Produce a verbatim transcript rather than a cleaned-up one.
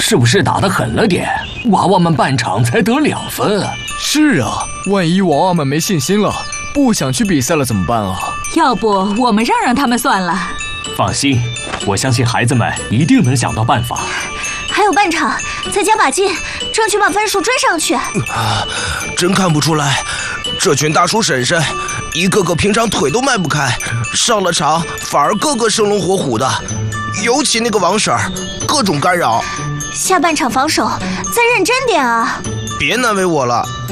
是不是打得狠了点？娃娃们半场才得两分。 是啊，万一娃娃们没信心了，不想去比赛了怎么办啊？ 要不我们让让他们算了。 放心，我相信孩子们一定能想到办法。 还有半场，再加把劲，争取把分数追上去。 啊，真看不出来，这群大叔婶婶，一个个平常腿都迈不开，上了场反而个个生龙活虎的，尤其那个王婶儿，各种干扰。 下半场防守再认真点啊！ 别难为我了。